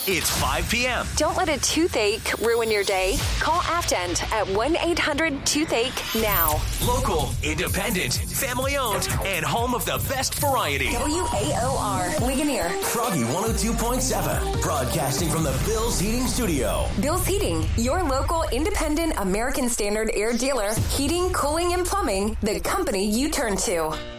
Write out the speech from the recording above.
It's 5 p.m. Don't let a toothache ruin your day. Call Aftend at 1-800-TOOTHACHE now. Local, independent, family-owned, and home of the best variety. WAOR, Ligonier. Froggy 102.7, broadcasting from the Bill's Heating Studio. Bill's Heating, your local independent American Standard air dealer. Heating, cooling, and plumbing, the company you turn to.